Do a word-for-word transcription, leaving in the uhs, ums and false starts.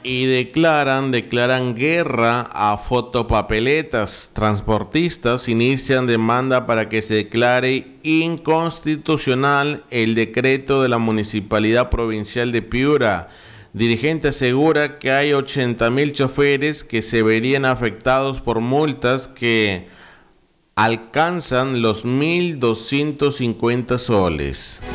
Y declaran, declaran guerra a fotopapeletas. Transportistas inician demanda para que se declare inconstitucional el decreto de la Municipalidad Provincial de Piura. Dirigente asegura que hay ochenta mil choferes que se verían afectados por multas que alcanzan los mil doscientos cincuenta soles.